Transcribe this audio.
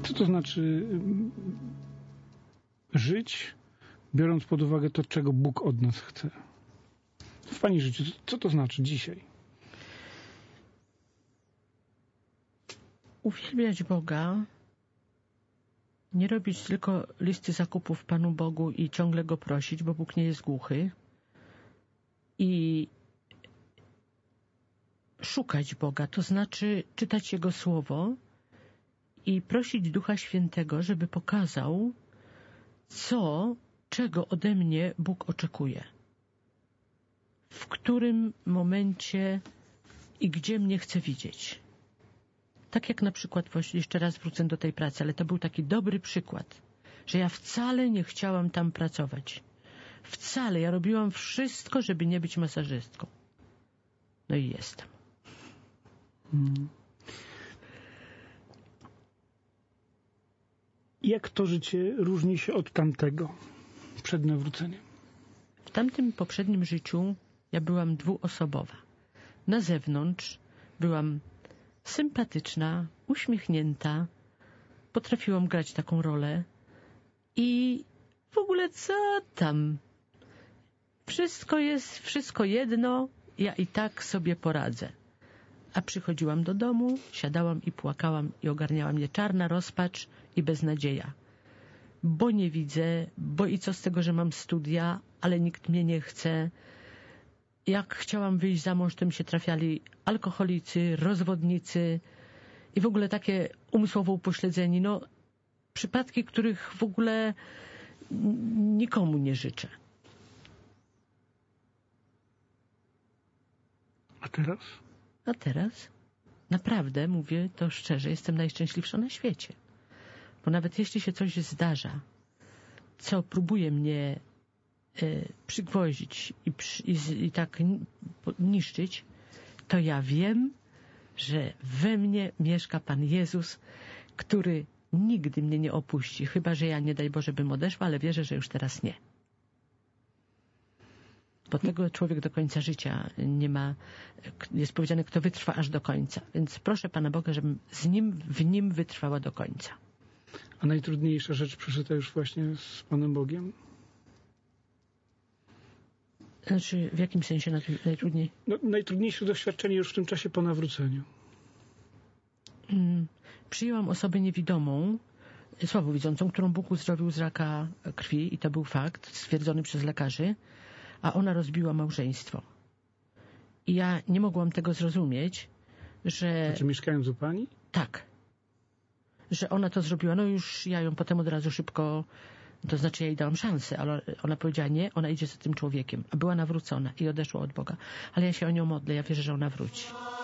Co to znaczy żyć, biorąc pod uwagę to, czego Bóg od nas chce? W Pani życiu, co to znaczy dzisiaj? Uwielbiać Boga, nie robić tylko listy zakupów Panu Bogu i ciągle Go prosić, bo Bóg nie jest głuchy. I szukać Boga, to znaczy czytać Jego Słowo i prosić Ducha Świętego, żeby pokazał, czego ode mnie Bóg oczekuje. W którym momencie i gdzie mnie chce widzieć. Tak jak na przykład, jeszcze raz wrócę do tej pracy, ale to był taki dobry przykład, że ja wcale nie chciałam tam pracować. Wcale. Ja robiłam wszystko, żeby nie być masażystką. No i jestem. Jak to życie różni się od tamtego przed nawróceniem? W tamtym poprzednim życiu ja byłam dwuosobowa. Na zewnątrz byłam sympatyczna, uśmiechnięta, potrafiłam grać taką rolę i w ogóle co tam? Wszystko jedno, ja i tak sobie poradzę. A przychodziłam do domu, siadałam i płakałam i ogarniała mnie czarna rozpacz i beznadzieja. Bo nie widzę, bo i co z tego, że mam studia, ale nikt mnie nie chce. Jak chciałam wyjść za mąż, to mi się trafiali alkoholicy, rozwodnicy i w ogóle takie umysłowo upośledzeni. No, przypadki, których w ogóle nikomu nie życzę. A teraz? Naprawdę, mówię to szczerze, jestem najszczęśliwsza na świecie. Bo nawet jeśli się coś zdarza, co próbuje mnie przygwoździć i tak niszczyć, to ja wiem, że we mnie mieszka Pan Jezus, który nigdy mnie nie opuści, chyba że ja, nie daj Boże, bym odeszła, ale wierzę, że już teraz nie. Bo tego człowiek do końca życia nie ma, jest powiedziane, kto wytrwa aż do końca. Więc proszę Pana Boga, żebym w nim wytrwała do końca. A najtrudniejsza rzecz przeżyta już właśnie z Panem Bogiem? Znaczy, w jakim sensie najtrudniej? No, najtrudniejsze doświadczenie już w tym czasie po nawróceniu. Przyjęłam osobę niewidomą, słabowidzącą, którą Bóg uzdrowił z raka krwi i to był fakt stwierdzony przez lekarzy, a ona rozbiła małżeństwo. I ja nie mogłam tego zrozumieć, że... Znaczy mieszkając u Pani? Tak. Że ona to zrobiła. No już ja ją potem od razu szybko... To znaczy ja jej dałam szansę, ale ona powiedziała nie, ona idzie za tym człowiekiem. A była nawrócona i odeszła od Boga. Ale ja się o nią modlę, ja wierzę, że ona wróci.